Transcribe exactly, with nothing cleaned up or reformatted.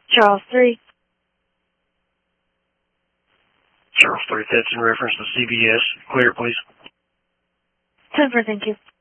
Charles three. Charles three, that's in reference to C B S. Clear, please. ten four, thank you.